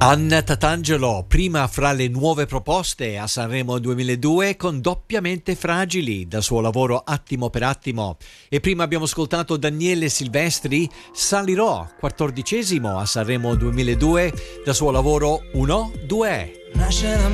Anna Tatangelo, prima fra le nuove proposte a Sanremo 2002 con Doppiamente Fragili, dal suo lavoro Attimo per Attimo. E prima abbiamo ascoltato Daniele Silvestri, Salirò, 14° a Sanremo 2002, dal suo lavoro Uno, Due. Nasce la